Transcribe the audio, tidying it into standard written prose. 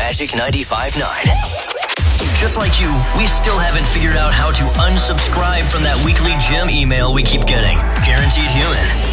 Magic 95.9. Just like you, we still haven't figured out how to unsubscribe from that weekly gym email we keep getting. Guaranteed Human.